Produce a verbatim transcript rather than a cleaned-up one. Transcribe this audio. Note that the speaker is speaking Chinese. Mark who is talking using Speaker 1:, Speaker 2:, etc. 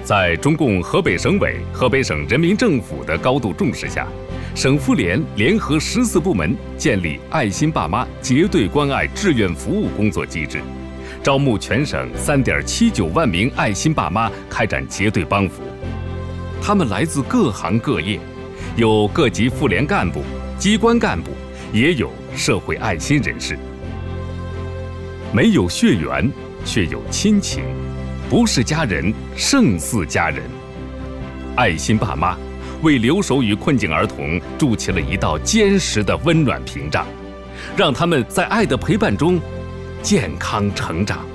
Speaker 1: 在中共河北省委、河北省人民政府的高度重视下，省妇联联合十四部门建立爱心爸妈结对关爱志愿服务工作机制，招募全省三点七九万名爱心爸妈开展结对帮扶。他们来自各行各业，有各级妇联干部、机关干部，也有社会爱心人士。没有血缘，却有亲情，不是家人，胜似家人。爱心爸妈为留守与困境儿童筑起了一道坚实的温暖屏障，让他们在爱的陪伴中健康成长。